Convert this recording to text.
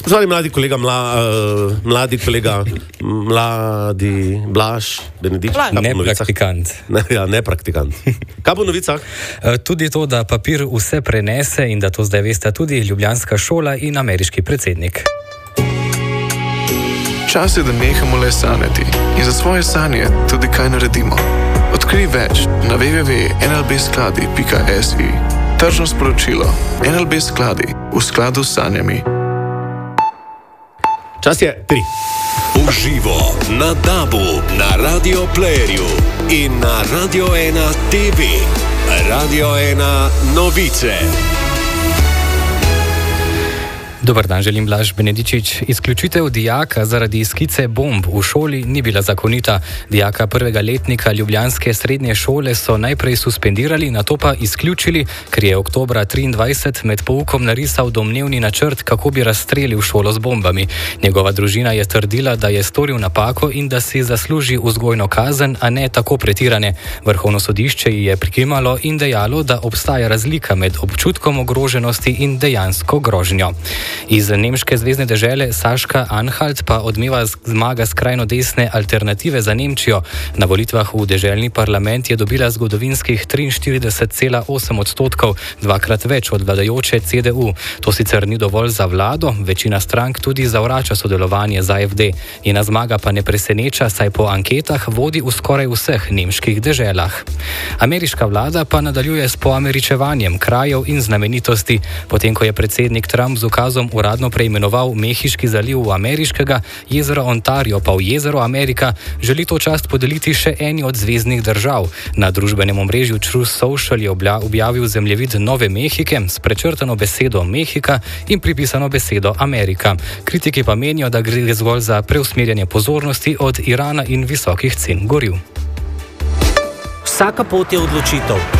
Zvali mladi kolega Blaž Benedič. Nepraktikant. Nepraktikant. Kaj bo v novicah? Tudi to, da papir vse prenese in da to zdaj veste tudi ljubljanska šola in ameriški predsednik. Čas je, da nehamo le sanjati in za svoje sanje tudi kaj naredimo. Odkrij več na www.nlbskladi.si. Tržno sporočilo. NLB skladi v skladu s sanjami. Čas je 3. Uživo na DAB-u, na Radio Playerju in na Radio 1 TV. Radio 1 novice. Dobar dan, želim Blaž Benedičič. Izključitev dijaka zaradi skice bomb v šoli ni bila zakonita. Dijaka prvega letnika ljubljanske srednje šole so najprej suspendirali, nato pa izključili, ker je oktobra 23 med poukom narisal domnevni načrt, kako bi razstrelil šolo z bombami. Njegova družina je trdila, da je storil napako in da si zasluži vzgojno kazen, a ne tako pretirane. Vrhovno sodišče ji je prikimalo in dejalo, da obstaja razlika med občutkom ogroženosti in dejansko grožnjo. Iz nemške zvezne dežele Saška-Anhalt pa odmeva zmaga skrajno desne Alternative za Nemčijo. Na volitvah v deželni parlament je dobila zgodovinskih 43,8%, dvakrat več od vladajoče CDU. To sicer ni dovolj za vlado, večina strank tudi zavrača sodelovanje z AfD. Njena zmaga pa ne preseneča, saj po anketah vodi v skoraj vseh nemških deželah. Ameriška vlada pa nadaljuje s poameričevanjem krajev in znamenitosti. Potem, ko je predsednik Trump z ukazom uradno preimenoval Mehiški zaliv v ameriškega, jezero Ontario pa v jezero Amerika, želi to čast podeliti še eni od zveznih držav. Na družbenem omrežju Truth Social je objavil zemljevid Nove Mehike s prečrtano besedo Mehika in pripisano besedo Amerika. Kritiki pa menijo, da gre zgolj za preusmerjanje pozornosti od Irana in visokih cen goriv. Vsaka pot je odločitev.